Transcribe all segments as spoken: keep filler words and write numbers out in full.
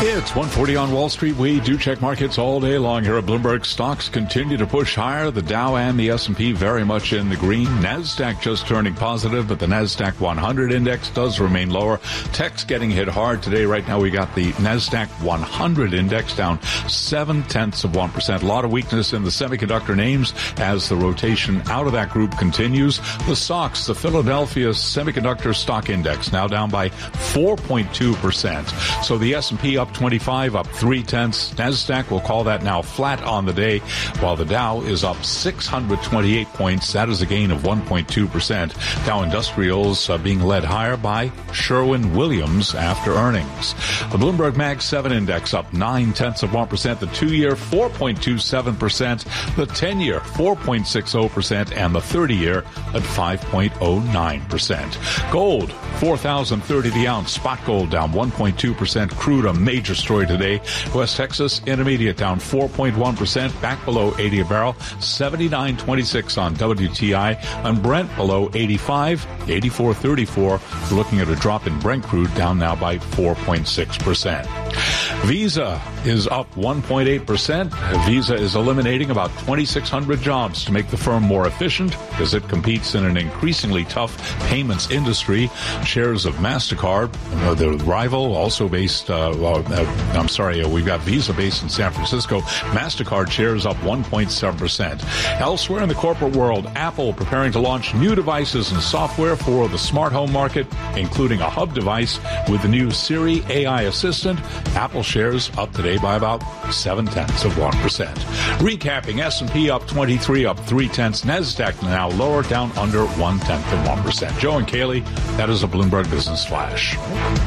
It's one forty on Wall Street. We do check markets all day long here at Bloomberg. Stocks continue to push higher. The Dow and the S and P very much in the green. NASDAQ just turning positive, but the NASDAQ one hundred index does remain lower. Tech's getting hit hard today. Right now we got the NASDAQ one hundred index down seven-tenths of one percent. A lot of weakness in the semiconductor names as the rotation out of that group continues. The S O X, the Philadelphia Semiconductor Stock Index, now down by four point two percent. So the S and P up twenty-five, up three-tenths. NASDAQ, we'll call that now flat on the day, while the Dow is up six hundred twenty-eight points. That is a gain of one point two percent. Dow Industrials uh, being led higher by Sherwin-Williams after earnings. The Bloomberg Mag seven Index up nine-tenths of one percent. The two-year, four point two seven percent. The ten-year, four point six zero percent. And the thirty-year at five point zero nine percent. Gold, four thousand thirty the ounce. Spot gold down one point two percent. Crude, a major story today. West Texas Intermediate down four point one percent, back below eighty a barrel. seventy-nine twenty-six on W T I. On Brent below eighty-five, eighty-four thirty-four. We're looking at a drop in Brent crude, down now by four point six percent. Visa is up one point eight percent. Visa is eliminating about twenty-six hundred jobs to make the firm more efficient as it competes in an increasingly tough payments industry. Shares of MasterCard, uh, the rival, also based, uh, uh, I'm sorry, uh, we've got Visa based in San Francisco. MasterCard shares up one point seven percent. Elsewhere in the corporate world, Apple preparing to launch new devices and software for the smart home market, including a hub device with the new Siri A I assistant. Apple shares up today by about seven-tenths of one percent. Recapping, S and P up twenty-three, up three-tenths. NASDAQ now lower, down under one-tenth of one percent. Joe and Kaylee, that is a Bloomberg Business Flash.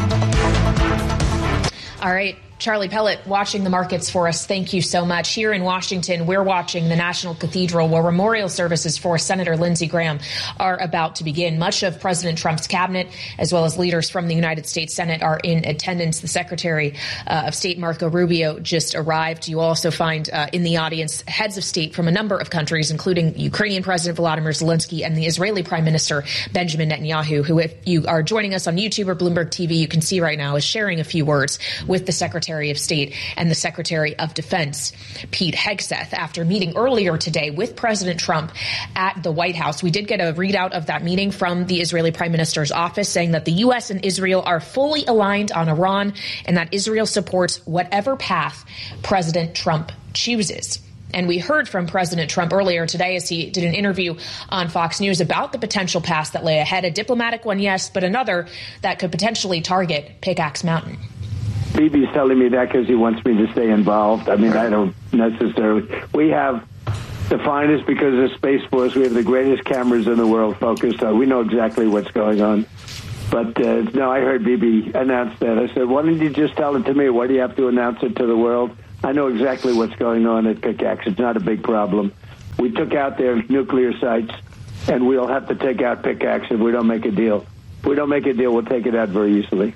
All right. Charlie Pellet watching the markets for us. Thank you so much. Here in Washington, we're watching the National Cathedral, where memorial services for Senator Lindsey Graham are about to begin. Much of President Trump's cabinet, as well as leaders from the United States Senate, are in attendance. The Secretary uh, of State, Marco Rubio, just arrived. You also find uh, in the audience heads of state from a number of countries, including Ukrainian President Volodymyr Zelensky and the Israeli Prime Minister Benjamin Netanyahu, who, if you are joining us on YouTube or Bloomberg T V, you can see right now is sharing a few words with the Secretary of State and the Secretary of Defense, Pete Hegseth, after meeting earlier today with President Trump at the White House. We did get a readout of that meeting from the Israeli Prime Minister's office, saying that the U S and Israel are fully aligned on Iran and that Israel supports whatever path President Trump chooses. And we heard from President Trump earlier today as he did an interview on Fox News about the potential paths that lay ahead. A diplomatic one, yes, but another that could potentially target Pickaxe Mountain. Bibi's telling me that because he wants me to stay involved. I mean, I don't necessarily. We have the finest, because of Space Force, we have the greatest cameras in the world focused on. We know exactly what's going on. But, uh, no, I heard Bibi announce that. I said, why don't you just tell it to me? Why do you have to announce it to the world? I know exactly what's going on at Pickaxe. It's not a big problem. We took out their nuclear sites, and we'll have to take out Pickaxe if we don't make a deal. If we don't make a deal, we'll take it out very easily.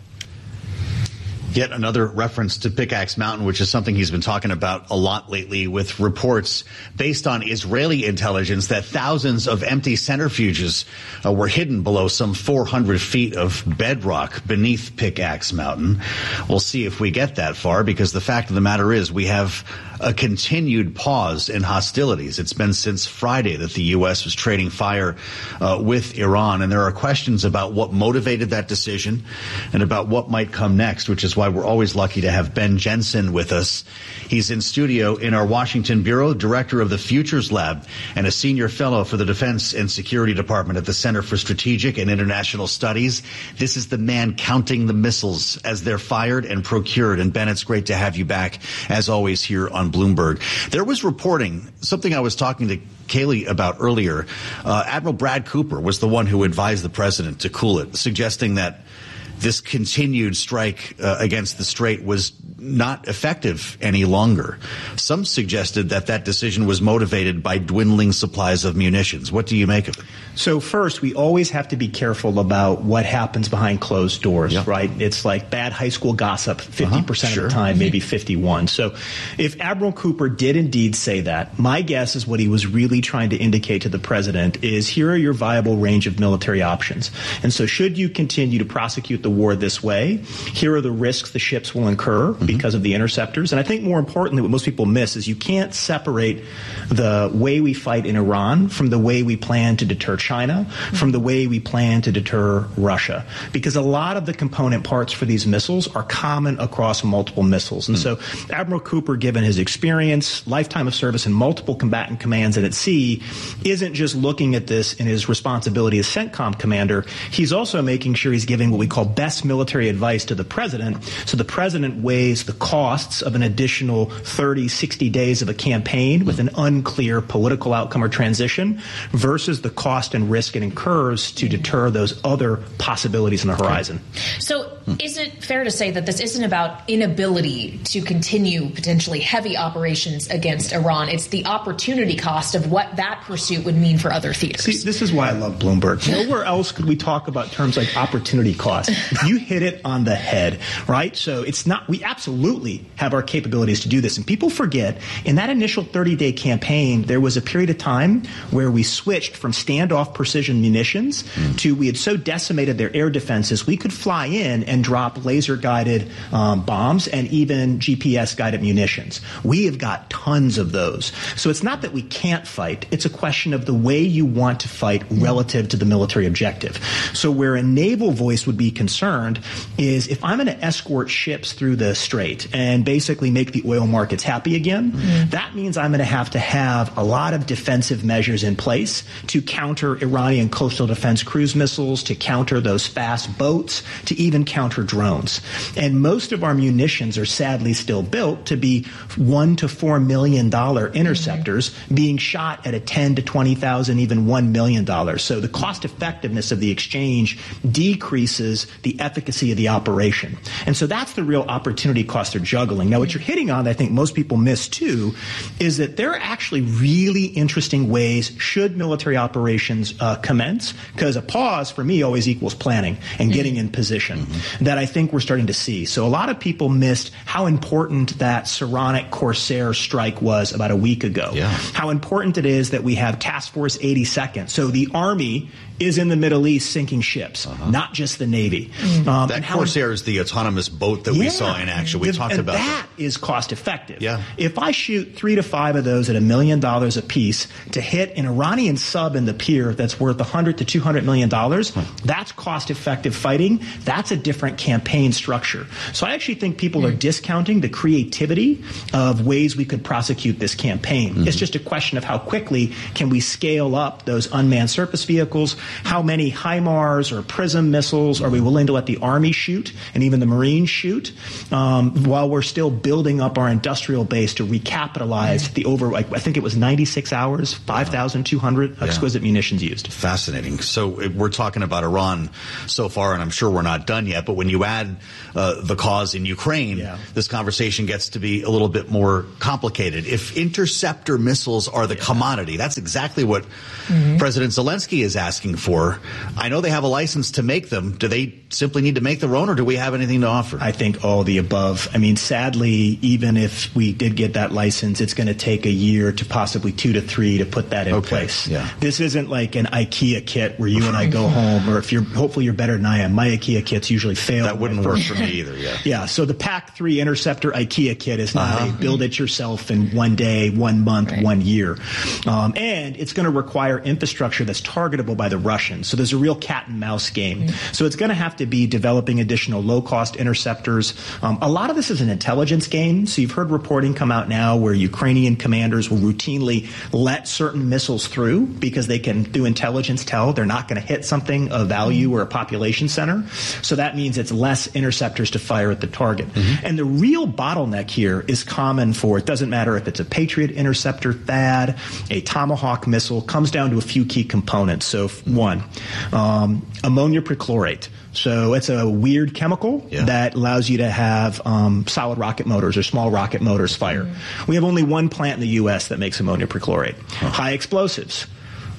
Yet another reference to Pickaxe Mountain, which is something he's been talking about a lot lately, with reports based on Israeli intelligence that thousands of empty centrifuges uh, were hidden below some four hundred feet of bedrock beneath Pickaxe Mountain. We'll see if we get that far, because the fact of the matter is we have a continued pause in hostilities. It's been since Friday that the U S was trading fire uh, with Iran, and there are questions about what motivated that decision and about what might come next, which is why we're always lucky to have Ben Jensen with us. He's in studio in our Washington bureau, director of the Futures Lab and a senior fellow for the Defense and Security Department at the Center for Strategic and International Studies. This is the man counting the missiles as they're fired and procured. And Ben, it's great to have you back, as always, here on Bloomberg. There was reporting, something I was talking to Kaylee about earlier. Uh, Admiral Brad Cooper was the one who advised the president to cool it, suggesting that this continued strike uh, against the Strait was not effective any longer. Some suggested that that decision was motivated by dwindling supplies of munitions. What do you make of it? So first, we always have to be careful about what happens behind closed doors, yep. right? It's like bad high school gossip fifty percent uh-huh, sure. of the time, maybe fifty-one. So if Admiral Cooper did indeed say that, my guess is what he was really trying to indicate to the president is, here are your viable range of military options. And so should you continue to prosecute the war this way. Here are the risks the ships will incur mm-hmm. because of the interceptors. And I think more importantly, what most people miss is you can't separate the way we fight in Iran from the way we plan to deter China, mm-hmm. from the way we plan to deter Russia. Because a lot of the component parts for these missiles are common across multiple missiles. And mm-hmm. so Admiral Cooper, given his experience, lifetime of service in multiple combatant commands and at sea, isn't just looking at this in his responsibility as CENTCOM commander. He's also making sure he's giving what we call best military advice to the president. So the president weighs the costs of an additional thirty, sixty days of a campaign with an unclear political outcome or transition versus the cost and risk it incurs to deter those other possibilities on the horizon. So is it fair to say that this isn't about inability to continue potentially heavy operations against Iran? It's the opportunity cost of what that pursuit would mean for other theaters. See, this is why I love Bloomberg. Nowhere else could we talk about terms like opportunity cost. You hit it on the head, right? So it's not, we absolutely have our capabilities to do this. And people forget, in that initial thirty-day campaign, there was a period of time where we switched from standoff precision munitions mm. to we had so decimated their air defenses, we could fly in and drop laser-guided um, bombs and even G P S-guided munitions. We have got tons of those. So it's not that we can't fight. It's a question of the way you want to fight relative to the military objective. So where a naval voice would be concerned is if I'm going to escort ships through the strait and basically make the oil markets happy again, mm-hmm. that means I'm going to have to have a lot of defensive measures in place to counter Iranian coastal defense cruise missiles, to counter those fast boats, to even counter drones. And most of our munitions are sadly still built to be one to four million dollar interceptors mm-hmm. being shot at a ten to twenty thousand, even one million dollars. So the cost effectiveness of the exchange decreases the efficacy of the operation. And so that's the real opportunity cost they're juggling. Now, what you're hitting on, I think most people miss too, is that there are actually really interesting ways should military operations uh, commence, because a pause for me always equals planning and getting in position mm-hmm. that I think we're starting to see. So a lot of people missed how important that Saronic Corsair strike was about a week ago. Yeah. How important it is that we have Task Force eighty-second. So the Army is in the Middle East sinking ships, uh-huh. not just the Navy. Mm-hmm. Um, that Corsair is the autonomous boat that yeah, we saw in action. We if, talked about that. That is cost effective. Yeah. If I shoot three to five of those at a million dollars a piece to hit an Iranian sub in the pier that's worth one hundred to two hundred million dollars, huh. that's cost effective fighting. That's a different campaign structure. So I actually think people mm-hmm. are discounting the creativity of ways we could prosecute this campaign. Mm-hmm. It's just a question of how quickly can we scale up those unmanned surface vehicles. How many HIMARS or PRISM missiles are we willing to let the Army shoot and even the Marines shoot um, while we're still building up our industrial base to recapitalize mm-hmm. the over, like, I think it was ninety-six hours, five thousand two hundred yeah. exquisite munitions used. Fascinating. So we're talking about Iran so far, and I'm sure we're not done yet, but when you add uh, the cause in Ukraine, yeah. this conversation gets to be a little bit more complicated. If interceptor missiles are the yeah. commodity, that's exactly what mm-hmm. President Zelensky is asking for. I know they have a license to make them. Do they simply need to make their own, or do we have anything to offer? I think all the above. I mean, sadly, even if we did get that license, it's going to take a year to possibly two to three to put that in okay. place. Yeah. This isn't like an IKEA kit where you and I go home, or if you're, hopefully you're better than I am. My IKEA kits usually fail. That wouldn't work for me either, yeah. Yeah, so the Pac three Interceptor IKEA kit is not uh-huh. a build it yourself in one day, one month, right. one year. Um, and it's going to require infrastructure that's targetable by the Russians. So there's a real cat and mouse game. Mm-hmm. So it's going to have to be developing additional low-cost interceptors. Um, a lot of this is an intelligence game. So you've heard reporting come out now where Ukrainian commanders will routinely let certain missiles through because they can, through intelligence, tell they're not going to hit something of value mm-hmm. or a population center. So that means it's less interceptors to fire at the target. Mm-hmm. And the real bottleneck here is common for, it doesn't matter if it's a Patriot interceptor, THAAD, a Tomahawk missile, comes down to a few key components. So one, um, ammonia perchlorate. So it's a weird chemical yeah. that allows you to have um, solid rocket motors or small rocket motors fire. Mm-hmm. We have only one plant in the U S that makes ammonia perchlorate. Huh. High explosives.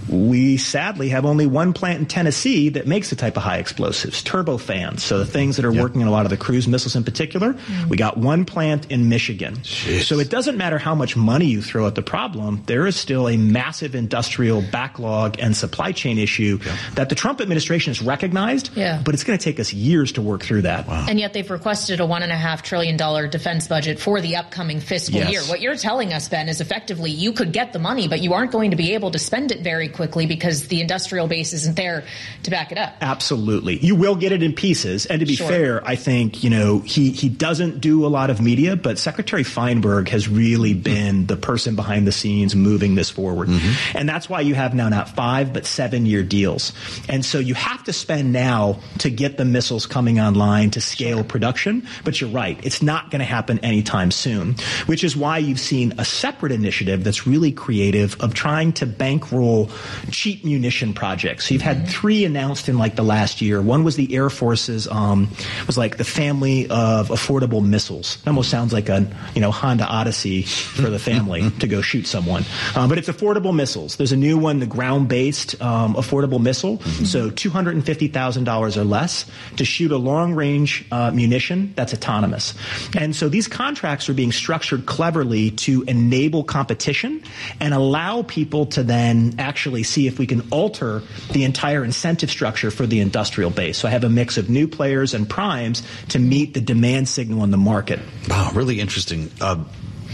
we sadly have only one plant in Tennessee that makes the type of high explosives, turbofans. So the things that are yep. working in a lot of the cruise missiles in particular, mm. we got one plant in Michigan. Jeez. So it doesn't matter how much money you throw at the problem, there is still a massive industrial backlog and supply chain issue yeah. that the Trump administration has recognized, yeah. but it's going to take us years to work through that. Wow. And yet they've requested a one and a half trillion dollar defense budget for the upcoming fiscal yes. year. What you're telling us, Ben, is effectively you could get the money, but you aren't going to be able to spend it very quickly because the industrial base isn't there to back it up. Absolutely. You will get it in pieces. And to be sure. fair, I think, you know, he, he doesn't do a lot of media, but Secretary Feinberg has really been the person behind the scenes moving this forward. Mm-hmm. And that's why you have now not five, but seven year deals. And so you have to spend now to get the missiles coming online to scale sure. production. But you're right. It's not going to happen anytime soon, which is why you've seen a separate initiative that's really creative of trying to bankroll cheap munition projects. So you've had three announced in like the last year. One was the Air Force's, um, was like the family of affordable missiles. It almost sounds like a, you know, Honda Odyssey for the family to go shoot someone. Um, but it's affordable missiles. There's a new one, the ground-based um, affordable missile. Mm-hmm. So two hundred fifty thousand dollars or less to shoot a long-range uh, munition that's autonomous. And so these contracts are being structured cleverly to enable competition and allow people to then actually see if we can alter the entire incentive structure for the industrial base. So I have a mix of new players and primes to meet the demand signal in the market. Wow, really interesting. Uh,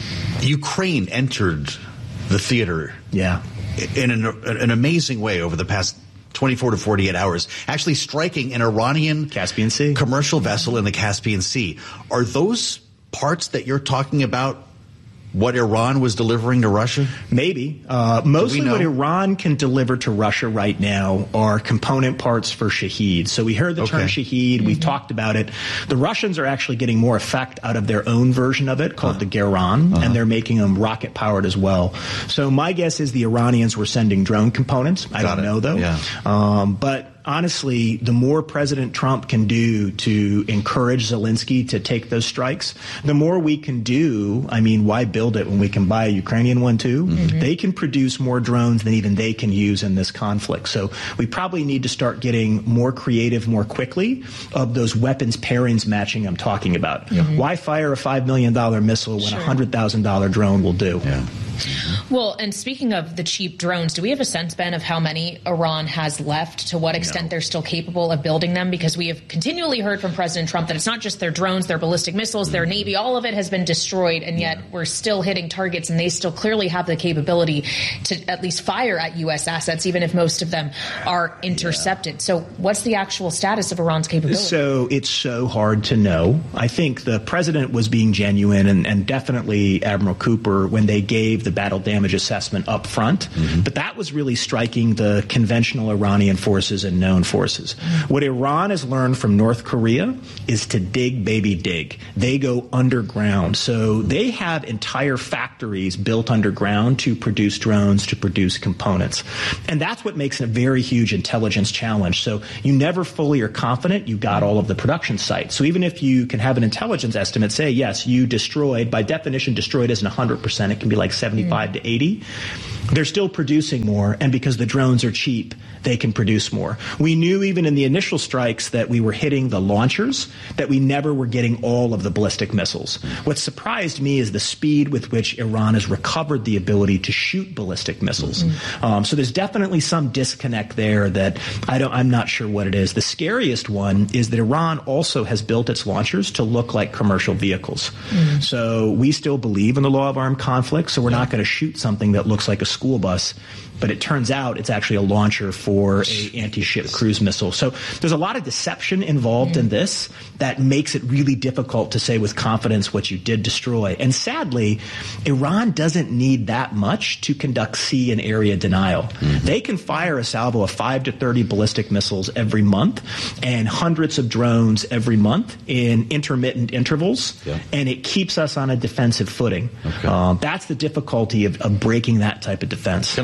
Ukraine entered the theater yeah. in an, an amazing way over the past twenty-four to forty-eight hours, actually striking an Iranian Caspian Sea commercial vessel in the Caspian Sea. Are those parts that you're talking about what Iran was delivering to Russia? Maybe. Uh, mostly what Iran can deliver to Russia right now are component parts for Shahed. So we heard the okay. term Shahed. Mm-hmm. We've talked about it. The Russians are actually getting more effect out of their own version of it called uh-huh. the Geran, uh-huh. and they're making them rocket-powered as well. So my guess is the Iranians were sending drone components. I Got don't it. know, though. Yeah. Um, but honestly, the more President Trump can do to encourage Zelensky to take those strikes, the more we can do. I mean, why build it when we can buy a Ukrainian one, too? Mm-hmm. They can produce more drones than even they can use in this conflict. So we probably need to start getting more creative more quickly of those weapons pairings matching I'm talking about. Mm-hmm. Why fire a five million dollars missile when sure. a one hundred thousand dollars drone will do? Yeah. Well, and speaking of the cheap drones, do we have a sense, Ben, of how many Iran has left, to what extent no. they're still capable of building them? Because we have continually heard from President Trump that it's not just their drones, their ballistic missiles, their Navy, all of it has been destroyed, and yet yeah. we're still hitting targets, and they still clearly have the capability to at least fire at U S assets, even if most of them are intercepted. Yeah. So what's the actual status of Iran's capability? So it's so hard to know. I think the president was being genuine, and, and definitely Admiral Cooper, when they gave the battle damage assessment up front. Mm-hmm. But that was really striking the conventional Iranian forces and known forces. Mm-hmm. What Iran has learned from North Korea is to dig, baby, dig. They go underground. So they have entire factories built underground to produce drones, to produce components. And that's what makes it a very huge intelligence challenge. So you never fully are confident you got all of the production sites. So even if you can have an intelligence estimate, say, yes, you destroyed, by definition, destroyed isn't one hundred percent. It can be like seventy-five to eighty. They're still producing more, and because the drones are cheap, they can produce more. We knew even in the initial strikes that we were hitting the launchers, that we never were getting all of the ballistic missiles. What surprised me is the speed with which Iran has recovered the ability to shoot ballistic missiles. Mm-hmm. Um, so there's definitely some disconnect there that I don't, I'm not sure what it is. The scariest one is that Iran also has built its launchers to look like commercial vehicles. Mm-hmm. So we still believe in the law of armed conflict, so we're yeah. not going to shoot something that looks like a school bus, but it turns out it's actually a launcher for a anti-ship cruise missile. So there's a lot of deception involved mm. in this that makes it really difficult to say with confidence what you did destroy. And sadly, Iran doesn't need that much to conduct sea and area denial. Mm-hmm. They can fire a salvo of five to thirty ballistic missiles every month and hundreds of drones every month in intermittent intervals, yeah. and it keeps us on a defensive footing. Okay. Um, that's the difficulty of, of breaking that type of defense. Can I ask before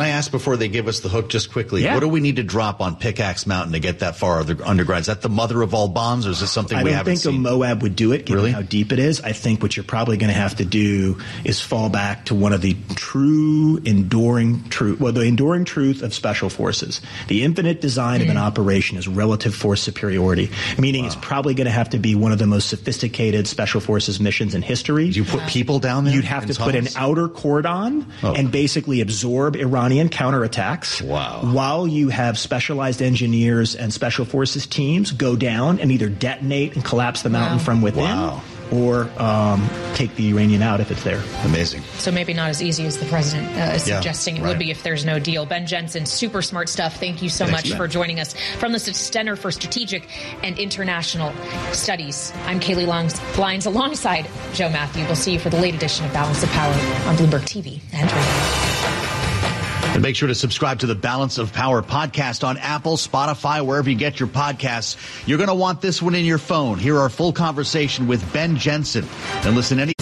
before they give us the hook, just quickly, yeah. what do we need to drop on Pickaxe Mountain to get that far underground? Is that the mother of all bombs, or is this something I we don't haven't think seen? a Moab would do it, given really? how deep it is. I think what you're probably going to have to do is fall back to one of the true, enduring truth, well, the enduring truth of special forces. The infinite design mm. of an operation is relative force superiority, meaning wow. it's probably going to have to be one of the most sophisticated special forces missions in history. Do you put people down there? You'd have to tunnels? put an outer cordon oh. and basically absorb Iranian counterattacks. Wow. While you have specialized engineers and special forces teams go down and either detonate and collapse the mountain wow. from within. Wow. Or um, take the Iranian out if it's there. Amazing. So maybe not as easy as the president uh, is yeah, suggesting it right. would be if there's no deal. Ben Jensen, super smart stuff. Thank you so Thanks, much Ben. for joining us from the Center for Strategic and International Studies. I'm Kaylee Lyons alongside Joe Matthew. We'll see you for the late edition of Balance of Power on Bloomberg T V and radio. And make sure to subscribe to the Balance of Power podcast on Apple, Spotify, wherever you get your podcasts. You're going to want this one in your phone. Hear our full conversation with Ben Jensen and listen any